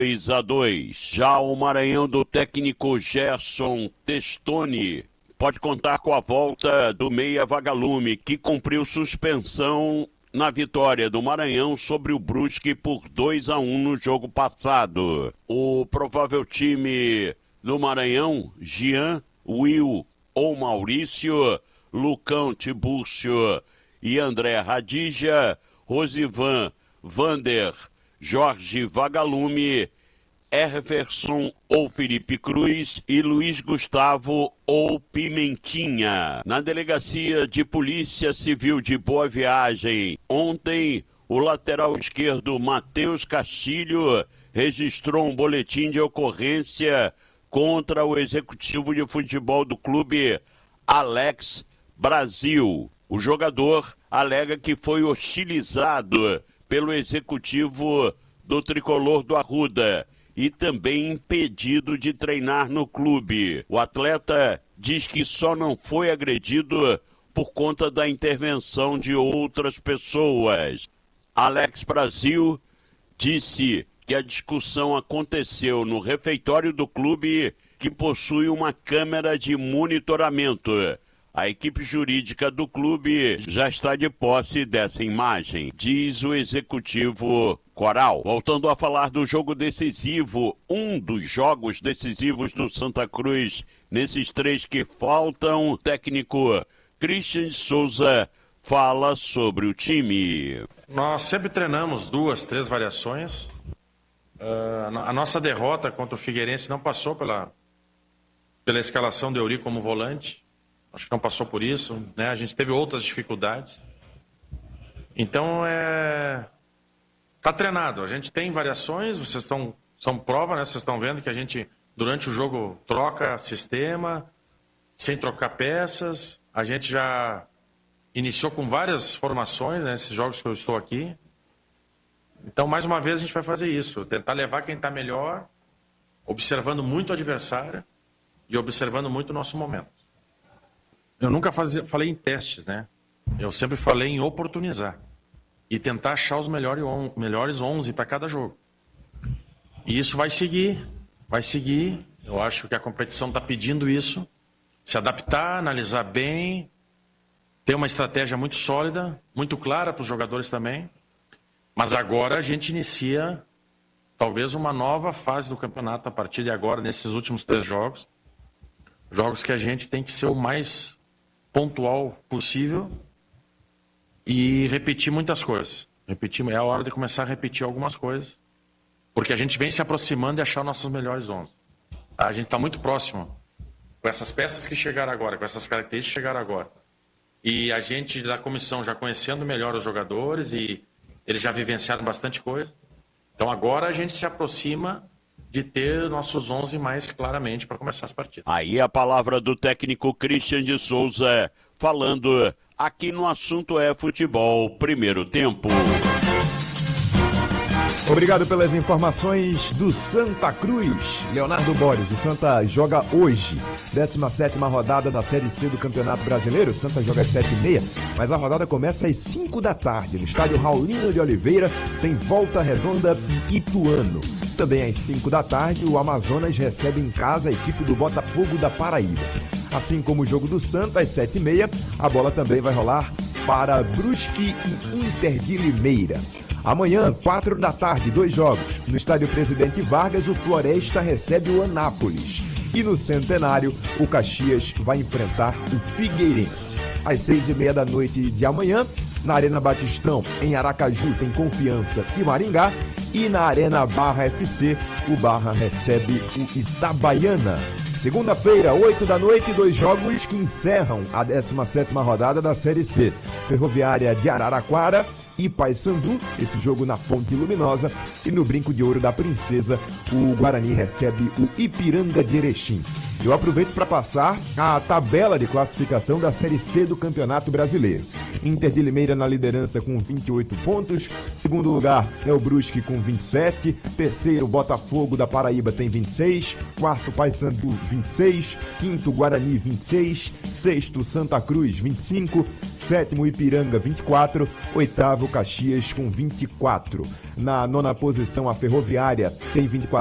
2-2. Já o Maranhão do técnico Gerson Testoni pode contar com a volta do meia Vagalume, que cumpriu suspensão na vitória do Maranhão sobre o Brusque por 2-1 no jogo passado. O provável time do Maranhão: Jean, Will ou Maurício, Lucão, Tibúrcio e André Radija, Rosivan, Vander, Jorge Vagalume, Everson ou Felipe Cruz e Luiz Gustavo ou Pimentinha. Na Delegacia de Polícia Civil de Boa Viagem, ontem, o lateral esquerdo Matheus Castilho registrou um boletim de ocorrência contra o executivo de futebol do clube Alex Brasil. O jogador alega que foi hostilizado pelo executivo do tricolor do Arruda e também impedido de treinar no clube. O atleta diz que só não foi agredido por conta da intervenção de outras pessoas. Alex Brasil disse que a discussão aconteceu no refeitório do clube, que possui uma câmera de monitoramento. A equipe jurídica do clube já está de posse dessa imagem, diz o executivo Coral. Voltando a falar do jogo decisivo, um dos jogos decisivos do Santa Cruz, nesses 3 que faltam, o técnico Christian de Souza fala sobre o time. Nós sempre treinamos 2, 3 variações. A nossa derrota contra o Figueirense não passou pela escalação do Euri como volante. Acho que não passou por isso, né? A gente teve outras dificuldades. Então, tá treinado. A gente tem variações, são prova, né? Vocês estão vendo que a gente, durante o jogo, troca sistema, sem trocar peças. A gente já iniciou com várias formações, né? Esses jogos que eu estou aqui. Então, mais uma vez, a gente vai fazer isso. Tentar levar quem está melhor, observando muito o adversário e observando muito o nosso momento. Eu nunca falei em testes, né? Eu sempre falei em oportunizar e tentar achar os melhores 11 para cada jogo. E isso vai seguir. Eu acho que a competição está pedindo isso. Se adaptar, analisar bem, ter uma estratégia muito sólida, muito clara para os jogadores também. Mas agora a gente inicia talvez uma nova fase do campeonato a partir de agora, nesses últimos 3 jogos. Jogos que a gente tem que ser o mais pontual possível e repetir muitas coisas. É a hora de começar a repetir algumas coisas, porque a gente vem se aproximando de achar nossos melhores 11. A gente está muito próximo com essas peças que chegaram agora, com essas características que chegaram agora. E a gente da comissão já conhecendo melhor os jogadores e eles já vivenciaram bastante coisa. Então agora a gente se aproxima de ter nossos 11 mais claramente para começar as partidas. Aí a palavra do técnico Christian de Souza, falando aqui no Assunto é Futebol, primeiro tempo. Obrigado pelas informações do Santa Cruz. Leonardo Borges, o Santa joga hoje, 17ª rodada da Série C do Campeonato Brasileiro. O Santa joga às 7h30, mas a rodada começa às 5 da tarde. No estádio Raulino de Oliveira tem Volta Redonda e Ituano. Também às 5 da tarde, o Amazonas recebe em casa a equipe do Botafogo da Paraíba. Assim como o jogo do Santa, às 7h30, a bola também vai rolar para Brusque e Inter de Limeira. Amanhã, 4 da tarde, 2 jogos. No estádio Presidente Vargas, o Floresta recebe o Anápolis. E no Centenário, o Caxias vai enfrentar o Figueirense. Às 6h30 da noite de amanhã, na Arena Batistão, em Aracaju, tem Confiança e Maringá. E na Arena Barra FC, o Barra recebe o Itabaiana. Segunda-feira, 8 da noite, 2 jogos que encerram a 17ª rodada da Série C. Ferroviária de Araraquara e Paysandu, esse jogo na Fonte Luminosa. E no Brinco de Ouro da Princesa, o Guarani recebe o Ipiranga de Erechim. Eu aproveito para passar a tabela de classificação da Série C do Campeonato Brasileiro. Inter de Limeira na liderança com 28 pontos. Segundo lugar é o Brusque com 27. Terceiro, Botafogo da Paraíba tem 26. Quarto, Paysandu 26. Quinto, Guarani 26. Sexto, Santa Cruz 25. Sétimo, Ipiranga 24. Oitavo, Caxias com 24. Na nona posição, a Ferroviária tem 24.